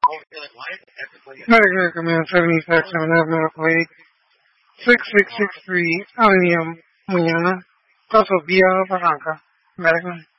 Medicare recommends 77 Medical Aid 6663 Avenida Muñana, Paso Villa Barranca. Medicare.